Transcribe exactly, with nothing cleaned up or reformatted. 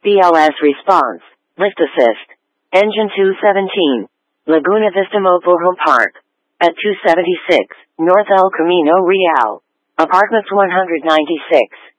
B L S response. Lift assist. Engine two seventeen. Laguna Vista Mobile Home Park. At two seventy-six, North El Camino Real. Apartments one ninety-six.